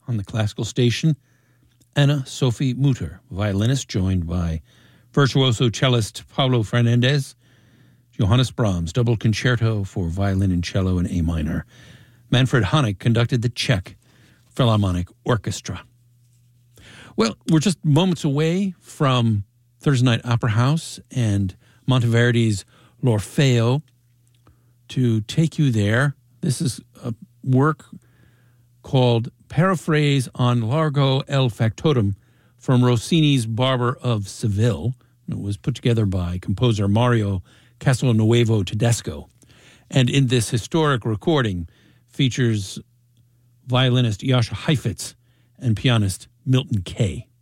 on the classical station. Anna Sophie Mutter, violinist, joined by virtuoso cellist Pablo Fernandez. Johannes Brahms, double concerto for violin and cello in A minor. Manfred Honeck conducted the Czech Philharmonic Orchestra. Well, we're just moments away from Thursday Night Opera House and Monteverdi's L'Orfeo. To take you there, this is a work called Paraphrase on Largo el Factotum from Rossini's Barber of Seville. It was put together by composer Mario Castelnuovo Tedesco. And in this historic recording features violinist Jascha Heifetz and pianist Milton Kay.